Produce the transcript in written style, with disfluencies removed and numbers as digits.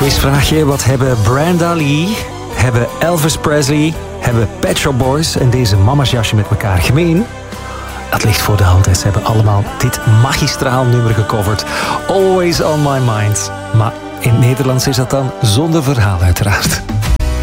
Quizvraagje, wat hebben Brenda Lee, hebben Elvis Presley, hebben Pet Shop Boys en deze mama's jasje met elkaar gemeen? Dat ligt voor de hand. Ze hebben allemaal dit magistraal nummer gecoverd. Always on my mind. Maar in het Nederlands is dat dan zonder verhaal uiteraard.